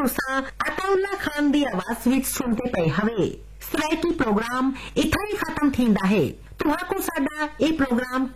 तुसा अताउल्ला खान दी आवाज विच सुनते पे हवे। सवैती प्रोग्राम इत्थे ही खत्म थींदा है। तुहाको साडा ये प्रोग्राम